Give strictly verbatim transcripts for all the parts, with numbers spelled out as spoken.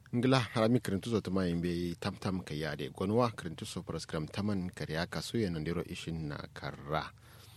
ngila harami kirintu zo tama yimbe tamtam ka yade gonwa kirintu so program taman kariya kaso ya nandiro ishin na karra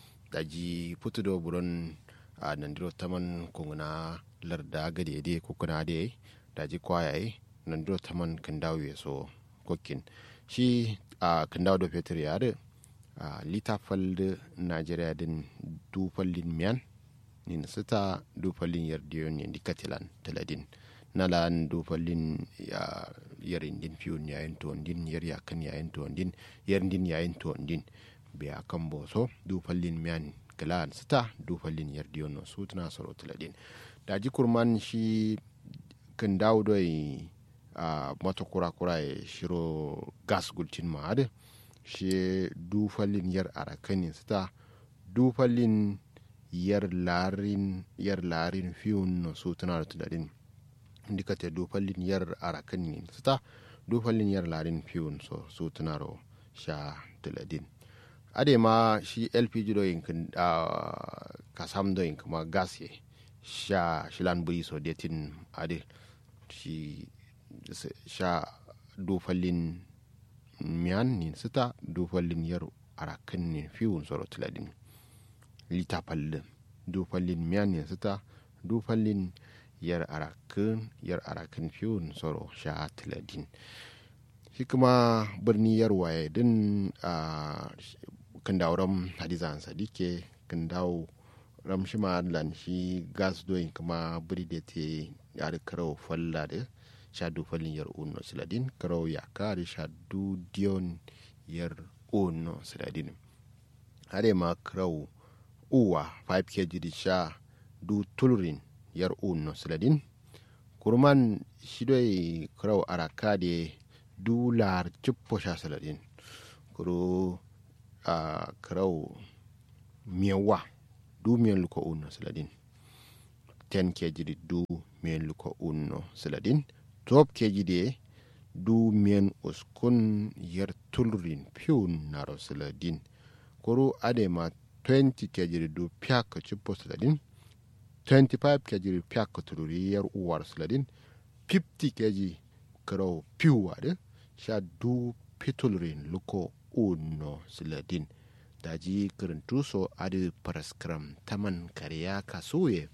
daji putudo buron a nandiro taman kunguna larda gade de kukuna de daji kwayaye nandiro taman kandawo ya so kokin shi a kandawo do fetur yare a litafal da najeriya din dufallin miyan nin sita dufallin yardiyon ne dikatilan taladin nalan dufallin ya yarin din fiyon yayin to din yar yakan yayin to din yarin din yayin to din be akan boso dufallin miyan galan sita dufallin yardiyon no sutuna soro taladin daji kurman shi kan dawo doi a mata kura kura ya shiro gas gultin ma'ad shi dufallin yar arakanin sita dufallin yar larin yar larin fiyon no sutuna taladin indikate dufallin yar arakanin sita dufallin yar larin fiyon so sutunaro sha taladin ade ma shi lpg do yin uh, kasam do yin kuma gas ye sha shilan buri so detin ade shi sha dufallin miyan nin sita dufallin yar arakanin fiyon so taladin litafallin dufallin miyan nin sita dufallin yar arakan yar arakan fiyon soro sha taladin shi kuma birni yar waye din a kan dauram hadizan sadike kan dawo ramshi lan shi gas doyin kuma biri da te yar karau falla da sha dufallin yar uno siladin karau ya kare sha du dion yar uno siladin hare ma karau uwa five kilograms di sha du tulurin yar uno siladin kurman shidoi karau arakade dular cippo sha siladin kuro a karau miyawa du miyan luko uno siladin ten kilograms du miyan luko uno siladin top kilograms du miyan uskun yar tulurin piyun naro siladin kuro adema twenty kilograms du piyaka cippo siladin twenty-five kilograms piyaka tururi yar uwar siladin fifty kilograms karau piwa de sha du pitulurin luko uno siladin daji kirintu so adi paraskram taman kariya kasuye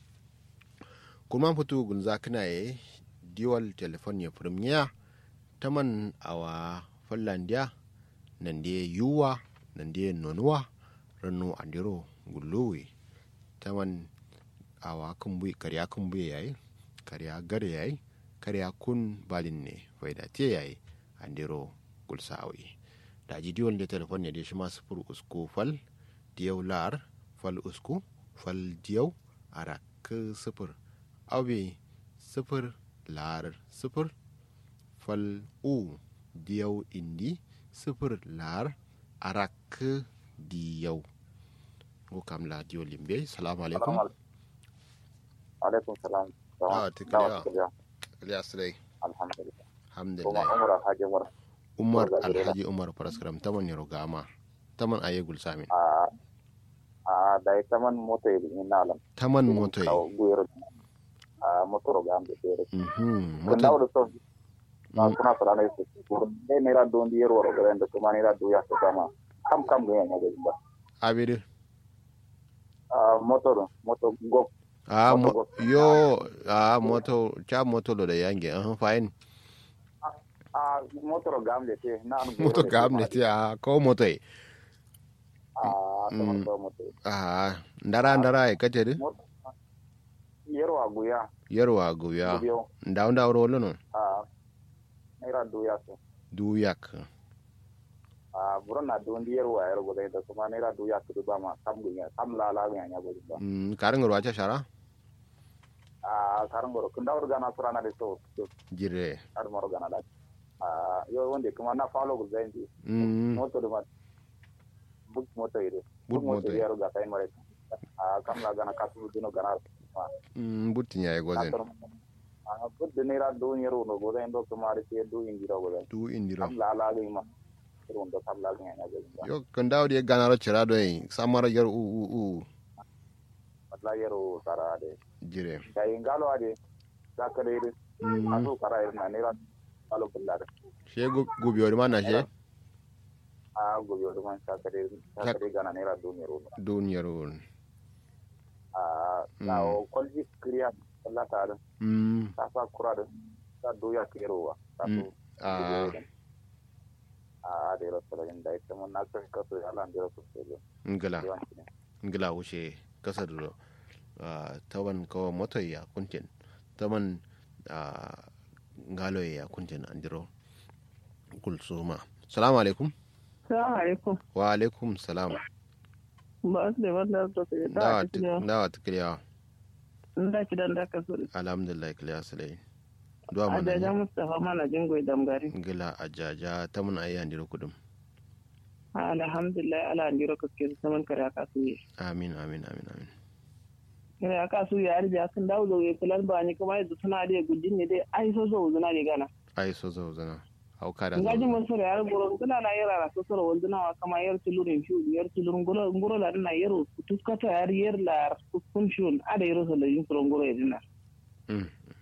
kuma fito gunza kana ye diwal telefon ya firmiya taman awa fallandiya nan da yuwa nan da nonuwa ranu andiro gullowe taman awa kumbu kariya kumbu yayi kariya gare yayi kariya kun balin ne faida te yayi andiro gulsawi da ji diwon da telefon ne da shi ma sifur usku fal diyau lar fal usku fal diyau arak sifur awe sifur lar sifur fal u diyau indi sifur lar arak diyau ko kamla diyo limbe. Salamu alaikum. Alaikum salam. Ah, tikaliya. Tikaliya sirai. Alhamdulillah. Alhamdulillah. Umar Alhaji Umar. Umar Alhaji Umar Paraskaram taman yaro gama. Taman aye gulsamin. Ah, ah, dai taman moto yi ni nalam. Taman moto yi. Guyar. Ah, moto ro gam de tere. Mhm. Moto. Dawo so. Na kuna fara ne su. Ne ne ra don di yero ro ganda kuma ne ra do ya sama. Kam kam ga yana ga ba. Abide. Ah, moto moto go. Ah, mo, yo, ah, moto, cha moto lo da yange, ah, fine. Ah, moto ro gam de te, na Moto gam ne te, ah, ko moto yi. Ah, taman do moto. Ah, ndara ndara e kace de? Yero aguya. Yero aguya. Ndaw ndaw ro lo non. Ah, era do ya so. Du yak. Ah, burana do ndi yero wa yero go da kuma era do ya to ba ma kam gunya, kam la la nya nya go ba. Mm, karin ro acha shara? Ah, karin ro kunda organa surana de so. Jire. Ar mo organa da. Ah, yo wonde kuma na follow go zaindi. Mm. Moto do ma. Buk moto ire. Buk moto yero ga tay mare. Ah, kam la gana kasu dino gana. Mm, butinya e gozen. Ah, bud dinera do yero no go zaindi kuma ri te do indira go zaindi. Du indira. Kam la la ma. Rondo kam la nya nya go. Yo kandaw de ganaro chira do en samara yar u u u. Matla yero sarade. Jire. Dai ngalo ade. Zakare aso kara irna naira alo bullare she gubi wani mana she a gobe wani man sakare sakare gana naira duniyar wani duniyar wani a lawo kwalji kiriya Allah ta da ta sa kura da ta doya kirowa ta so a a da yaro da inda ita mun na san kaso Allah an jira su ngala ngala wuce kasar tawan kawo moto ya kuntin taman ngalo ya kuntin andiro kulsuma. Salamu alaikum. Salamu alaikum. Wa alaikum salam. Ba su da wannan da su da dawa tukriya. Nda kidan da ka so. Alhamdulillah kliya salai. Duwa mana. Ajaja Mustafa mana jingo damgari. Ngila ajaja ta mun ayi andiro kudum. Alhamdulillah ala andiro kake saman kare aka su. Amin amin amin amin. Kare aka su ya arja kan dawo da kulan ba ni kuma yanzu suna da gudin ne dai ai so so zuna ne gana. Ai so so zuna. Hauka da ngaji mun sore yar goro kula na yara so sore wanduna wa kama yar tulurin fiu yar tulurun goro goro la na yaro tuskata yar yar la kun fiun ada yaro so la yin goro goro yadina. Mm.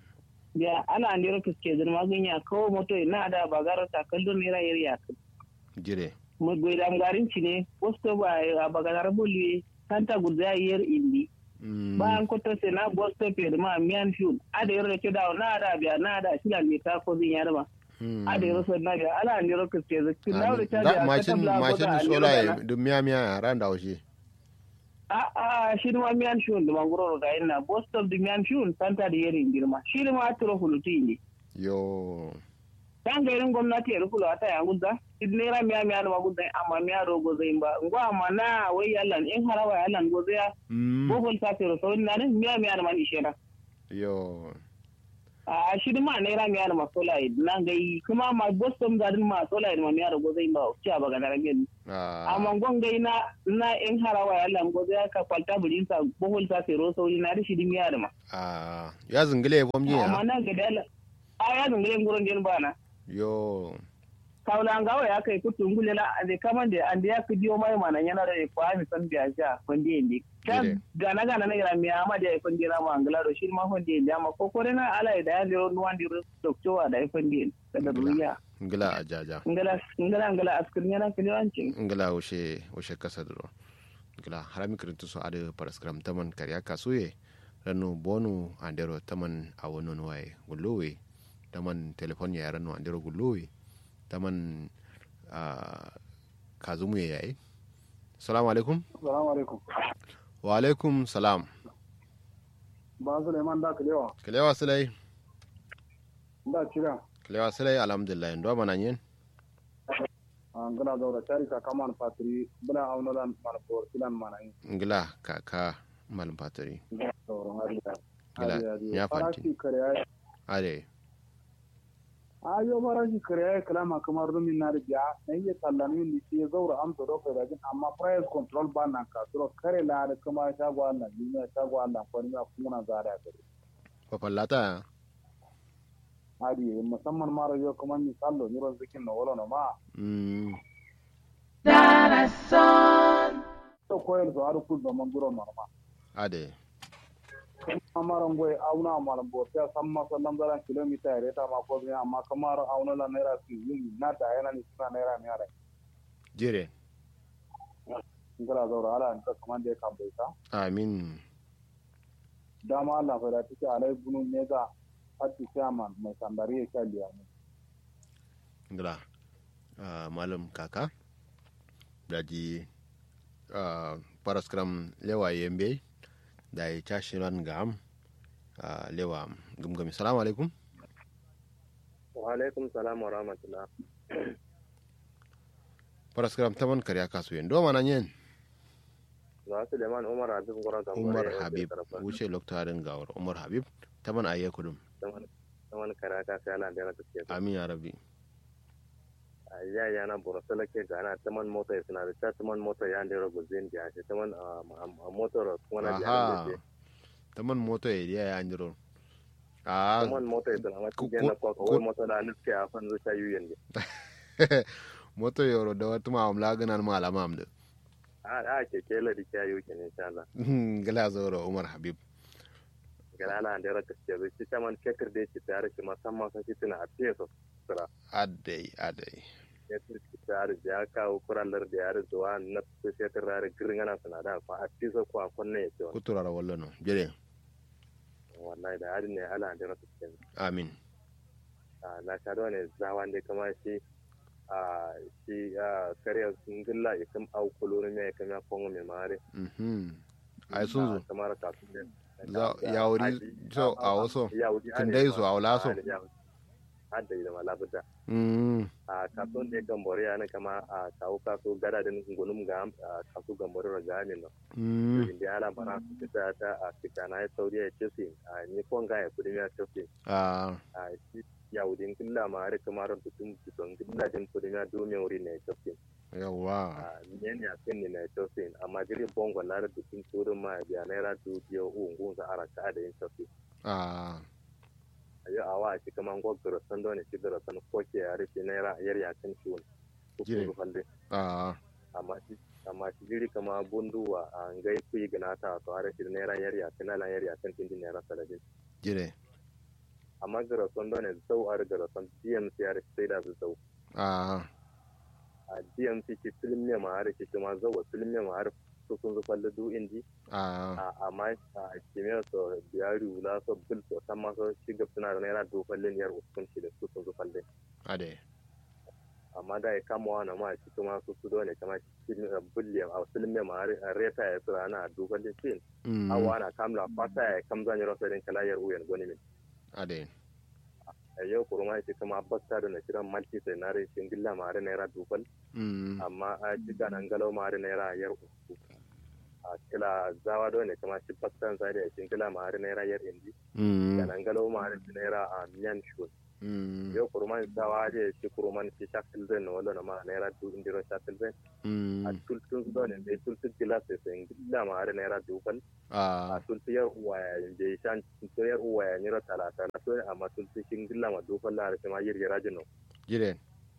Ya ana andiro kiske zan maganya kawo moto na da bagara ta kallon nira yar ya. Jire. Mu goidam garin ci ne posto ba a bagara bolli santa gudza yar indi. Bayan ko to se na posto pe ma mian fiun ada yaro ke da na da biya na da shi la ne ta ko zin yar ba. Ada yaro so na da ala andiro kiske zan kin dawo da ta da mashin mashin sola da miya miya ran da wuce. a a shi ma miyan shun da mangoro ga ina boston da miyan shun santa da yerin girma shi ma turo huluti ne yo dan ga irin gwamnati ya rufu ta ya gudda idnera miya miya da magudda amma miya rogo zai ba ngo amma na wai yallan in harawa yallan go zai bo hol ta tero so na ne miya miya da man ishera yo a shi ma ne ra miya da masola nan ga kuma ma boston da ma sola ma miya rogo zai ba ci ba ga daren gani amma gongai na na in harawa yallan go zai ka kwalta burin sa bo hol ta tero so na da shi miya da ma a ya zingile bomji ya amma nan ga dala a ya zingile nguron den bana yo kawla ngawa ya kai kutu ngulela ande kamande ande ya kidiyo mai mana yana da ko ami san biya ja kondi indi kan gana gana na ira mi ama da kondi ra ma ngala do shi ma kondi indi ama ko kore na ala da ya lero nuwan di doktowa da kondi da duniya ngala ajaja ngala ngala ngala askirnya na kiliwanci ngala ushe ushe kasadro ngala harami kirintu so ade paraskram taman kariya kasuye ranu bonu andero taman awonon waye gullowe taman telefon ya ranu andero gullowe taman kazumu ya yi. Salamu alaikum. Salamu alaikum. Wa alaikum salam. Ba Suleiman da Kilewa. Kilewa Sulai. Da kira. Kilewa Sulai alhamdulillah. Ndo mana yin? Ngila zaura tari ka kaman fatiri bula aunolan manfor tilan mana yin. Ngila kaka malum fatiri. Ngila zaura ngari. Ngila ya fanti. Ade. ayo baraji kare kalama kamar rumin na riya na iya sallami ni ce zaura amsa doka da jin amma price control ban nan ka tsoro kare la da kuma shago Allah ni ne shago Allah ko ni kuma na zara gare ko fallata hadi musamman ma rayo kuma ni sallo ni ron zikin na wala na ma mm dara son to koyar zo har ku da manguro norma ade amaran goy auna malam bo ta samma sallam daran kilomita ya reta ma ko biya amma kamar auna la naira su yin na da yana ni suna naira ne are jire ngara zaura ala ta kuma da ka bai ta amin dama Allah fa da take alai bunu ne ga hatti chairman mai sandari ya kalliya ne ngara malam kaka daji paraskram lewa yembe da ya tashi ran ga am lewa gumgami. Salamu alaikum. Wa alaikum salam wa rahmatullah. Paraskram taman kariya kasu yin doma nan yin. Za su leman Umar Habib gura ga Umar Habib wuce loktarin gawar Umar Habib taman ayya kudum. Taman kariya kasu yana da yana tafiye. Amin ya rabbi. Ya yana borosala ke gana taman mota ya suna da ta taman mota ya ndero gozin da shi taman motor kuma na da taman mota ya ya ndero ah taman mota ya suna mata gena ko ko mota da nuke a fan zuciya yuyen ne moto yoro da wata ma amla ganan malama amda a a ke kela da kiyayo ke insha Allah gala zoro Umar Habib ga ala da raka ce zai ci taman kekir da ci tare shi musamman sai tuna a peso sura adai adai kekir ci tare da kawo kurallar da yare zuwa na su sai tare girngana suna da fa a peso ko a kunne ya ce kuturara wallano jere wallahi da yare ne ala da raka ce amin na shaɗo ne zawan da kama shi a shi a kare ngilla ya kam au kuluru ne kam ya kongo me mare mhm ai sun zo kamar ka su ne ya wuri so a waso kan dai su a wala so hadda da malabuda mhm a kaso ne gambore ya ne kama a kawo kaso gada da ngunum ga kaso gambore ra ga ne no mhm inda ala bara su ta ta a tikana ya sauri ya ce a ni konga ya kudi ya ce a a shi yawudin killa ma har kamar tutun tutun killa din kudi na domin wuri ne tofin yawa ne ne akan ne na tofin amma gari bongo na da tutun tudun ma biya naira dubu biyu ungun za araka da yin tofin a ayo awa shi kaman gogoro sando ne shi da san koke ya rufe naira yar ya kan shi wani falle a amma shi amma shi gari kama bunduwa a ngai kuyi gana ta to har shi naira yar ya kan lan yar ya kan tin naira saladin jire amma garason da ne zau a garason D M C har sai da zau a a D M C ki film ne ma har ki ma zau film ne ma har su sun zo falle du indi a amma a kimiyya so biyari wula so bil so sama so shiga suna da naira do falle ne yar uskun shi da su sun zo falle ade amma da ya kama wa na ma shi kuma su su ne kama shi billion a film ne ma har reta ya tsara na do falle shi awa na kamla fata ya kamza ne rosarin kalayar uyan goni min ade a yau kurma shi kuma bakta da na kiran malti sai na rashin gilla ma har naira dubal amma a jiga nan galau ma har naira yar uku a kila zawa do ne kuma shi baktan sai da shi gilla ma har naira yar indi da nan galau ma har naira a miyan shun yau kurma zawa da shi kurma shi shakil zai na wala ma naira du indiro shakil zai a tultun do ne bai tultun gila sai sai gilla ma har naira dubal a tultun yar uwaya bai shan yar uwaya ni ra talata na to amma tultun shin gilla ma dubal la har ma yir yara jino jire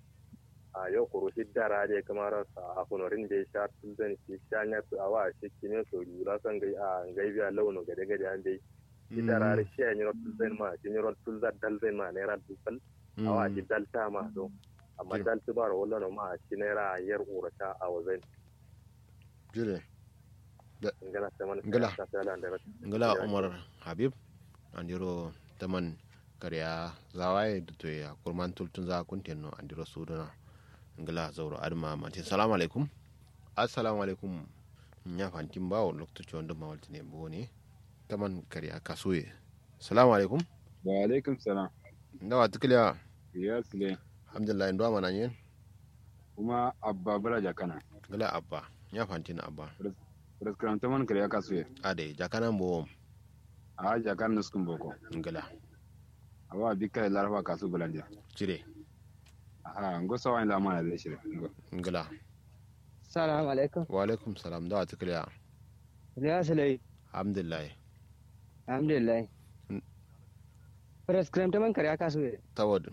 a yau kuro shi dara da kamar a honorin da ya sha tulzan shi shanya su awa shi kine so yura san gai a gai biya launo gade gade an dai shi dara da shi yanyi tulzan ma shi ne tulzan dalzan ma naira dubal awa shi dalta ma do amma dalta ba wallan ma shi naira yar urata a wazan jire ngala taman ngala ngala Umar Habib andiro taman kariya zawaye da to ya kurman tultun za kunten no andiro suduna ngala zauro adma mati assalamu alaikum assalamu alaikum nya fantin bawo lokto chondo mawalti ne bone taman kariya kasuye assalamu alaikum wa alaikum salam ndawa tukliya ya sile alhamdulillah ndo mana nyen kuma abba bala jakana ngala abba nya fantin abba prescription taman kariya kasuye ade jakana mbo a jakana nuskun boko ngala awa bika larfa kasu bulande jire aha ngo sawa ila mana da shi ngala salamu alaikum wa alaikum salam da tukliya ya salai alhamdulillah alhamdulillah prescription taman kariya kasuye tawad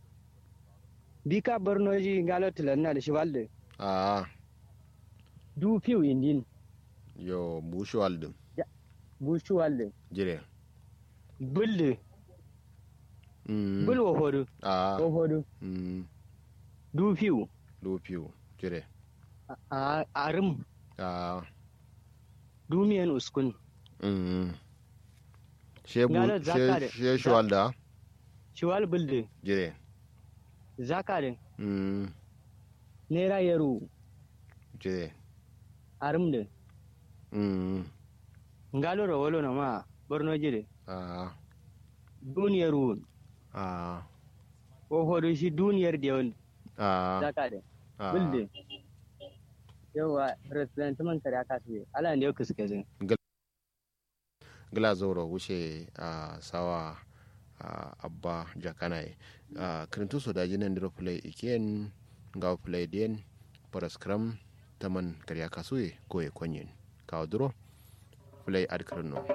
bika bornoji ngalo tilanna da shiwalde a du fiu indin yo bushuwalde bushuwalde jire bulde mm bul wo hodu a wo hodu mm du fiu do piu jire a arum a dumiyan uskun mm shebu Ngala zakare. she she shwalda shiwal bulde jire zakare mm nera yaru jire arumde mm ngalo ro wolo na ma borno jire a duniyar ru a wo hodu shi duniyar da wani a zakare a bulde yawa president man kariya kasuye ala ne kuske zin gila zauro wuce a sawa a abba jakanai a kirintu so daji nan diro play iken ga play den paraskram taman kariya kasuye ko e konyen kawo duro play ad kirno